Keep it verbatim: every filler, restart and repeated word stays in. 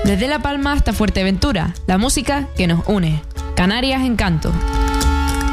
Desde La Palma hasta Fuerteventura, la música que nos une. Canarias Encanto.